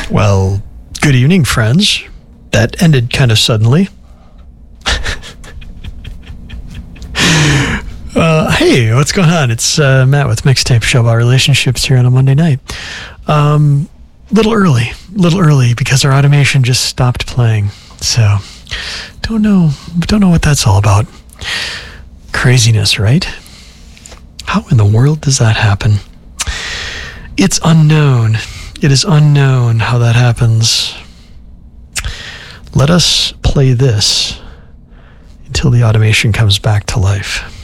Well, good evening, friends. That ended kind of suddenly. Hey, what's going on? It's Matt with Mixtape Show about relationships here on a Monday night. Little early because our automation just stopped playing. So, don't know what that's all about. Craziness, right? How in the world does that happen? It's unknown. It is unknown how that happens. Let us play this until the automation comes back to life.